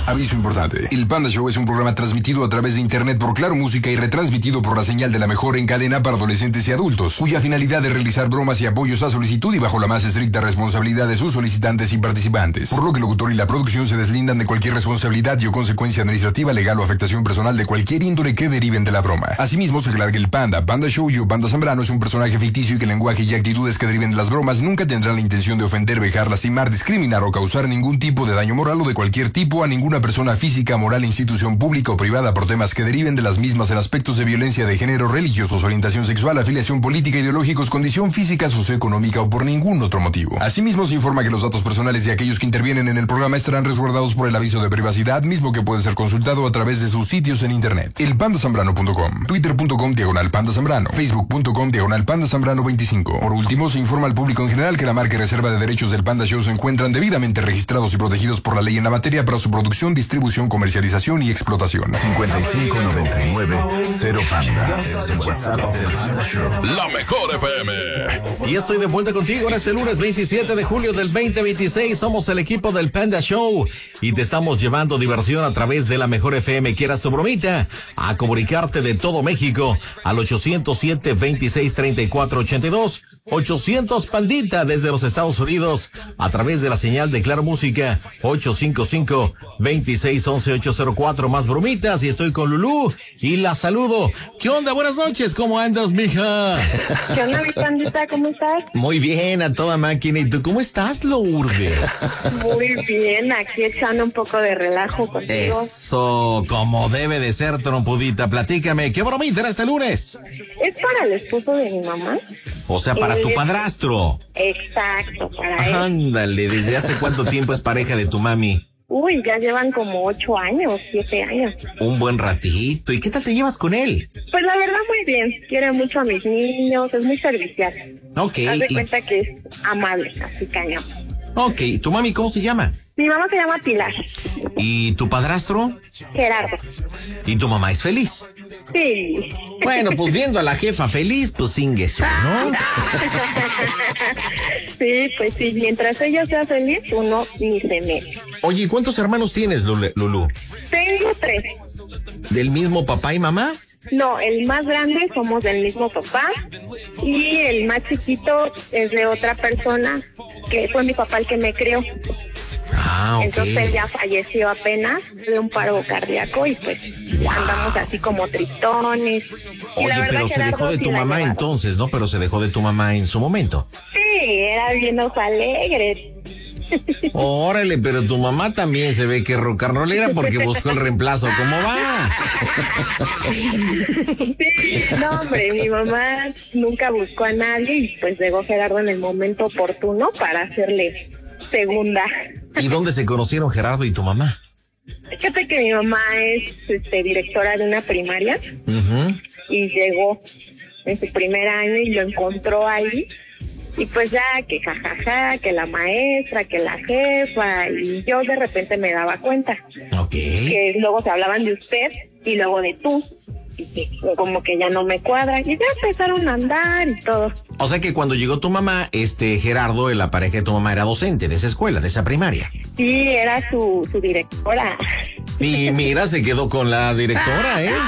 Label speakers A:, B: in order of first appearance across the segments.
A: Aviso importante. El Panda Show es un programa transmitido a través de internet por Claro Música y retransmitido por la señal de la mejor en cadena para adolescentes y adultos, cuya finalidad es realizar bromas y apoyos a solicitud y bajo la más estricta responsabilidad de sus solicitantes y participantes. Por lo que el locutor y la producción se deslindan de cualquier responsabilidad y o consecuencia administrativa, legal o afectación personal de cualquier índole que deriven de la broma. Asimismo, se aclara que el Panda Show y Panda Zambrano es un personaje ficticio y que el lenguaje y actitudes que deriven de las bromas nunca tendrán la intención de ofender, vejar, lastimar, discriminar o causar ningún tipo de daño moral o de cualquier tipo a ninguna persona física, moral, institución pública o privada por temas que deriven de las mismas en aspectos de violencia de género, religiosos, orientación sexual, afiliación política, ideológicos, condición física, socioeconómica o por ningún otro motivo. Asimismo, se informa que los datos personales de aquellos que intervienen en el programa estarán resguardados por el aviso de privacidad, mismo que puede ser consultado a través de sus sitios en internet. Elpandasambrano.com, twitter.com/Panda Zambrano, facebook.com/Panda Zambrano 25. Por último, se informa al público en general que la marca y reserva de derechos del Panda Show se encuentran debidamente registrados y protegidos por la ley en la materia para su producción, distribución, comercialización y explotación.
B: 5599-0Panda. Es el WhatsApp del Panda Show.
C: La mejor FM.
D: Y estoy de vuelta contigo. Ahora es el lunes 27 de julio del 2026. Somos el equipo del Panda Show y te estamos llevando diversión a través de la mejor FM. Quieras tu bromita, a comunicarte de todo México al 807-2634-82. 800 Pandita desde los Estados Unidos a través de la señal de Claro Música 855-2611-804. Más bromitas y estoy con Lulú y la saludo. ¿Qué onda? Buenas noches. ¿Cómo andas, mija?
E: ¿Qué onda, mi Pandita? ¿Cómo estás?
D: Muy bien, a toda máquina. ¿Y tú cómo estás, Lourdes?
E: Muy bien, aquí echando un poco de relajo contigo.
D: Eso, como debe de ser, trompudita. Platícame, ¿qué bromita era este lunes?
E: Es para el esposo de mi mamá.
D: O sea, para tu padrastro.
E: Exacto, para él.
D: Ándale, ¿desde hace cuánto tiempo es pareja de tu mami?
E: Uy, ya llevan como 8 años, 7 años.
D: Un buen ratito. ¿Y qué tal te llevas con él?
E: Pues la verdad muy bien, quiere mucho a mis niños, es muy servicial.
D: Ok.
E: Haz de cuenta que es amable, así cañón.
D: Ok, ¿tu mami cómo se llama?
E: Mi mamá se llama Pilar.
D: ¿Y tu padrastro?
E: Gerardo.
D: ¿Y tu mamá es feliz?
E: Sí.
D: Bueno, pues viendo a la jefa feliz, pues ingueso, ¿no?
E: Sí, pues sí, mientras ella sea feliz, uno ni se mete.
D: Oye, ¿y cuántos hermanos tienes, Lulú?
E: Tengo 3.
D: ¿Del mismo papá y mamá?
E: No, el más grande somos del mismo papá y el más chiquito es de otra persona que fue mi papá el que me crió.
D: Ah, ok.
E: Entonces ya falleció apenas de un paro cardíaco y pues andamos así como tritones. Y
D: Oye,
E: la verdad,
D: pero se
E: Gerardo,
D: dejó de
E: sí
D: tu
E: la
D: mamá
E: llevaba.
D: entonces, ¿no? Pero se dejó de tu mamá en su momento.
E: Sí, era bien ojo alegre.
D: Órale, pero tu mamá también se ve que es rock and rollera porque buscó el reemplazo. ¿Cómo va?
E: Sí, no, hombre, mi mamá nunca buscó a nadie y pues llegó Gerardo en el momento oportuno para hacerle segunda.
D: ¿Y dónde se conocieron Gerardo y tu mamá?
E: Fíjate que mi mamá es directora de una primaria y llegó en su primer año y lo encontró ahí. Y pues ya que jajaja, que la maestra, que la jefa, y yo de repente me daba cuenta.
D: Ok.
E: Que luego se hablaban de usted y luego de tú. Y que como que ya no me cuadra. Y ya empezaron a andar y todo.
D: O sea que cuando llegó tu mamá, Gerardo, la pareja de tu mamá, era docente de esa escuela, de esa primaria.
E: Sí, era su directora.
D: Y mira, se quedó con la directora, ¿eh?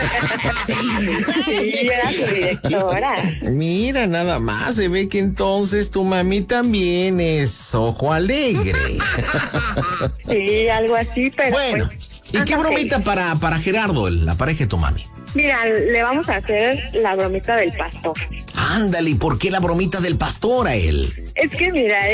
E: Sí, era su directora.
D: Mira, nada más, se ve que entonces tu mami también es ojo alegre.
E: Sí, algo así, pero
D: bueno,
E: pues,
D: ¿y qué bromita para Gerardo, la pareja de tu mami?
E: Mira, le vamos a hacer la bromita del pastor.
D: Ándale, ¿y por qué la bromita del pastor a él?
E: Es que mira,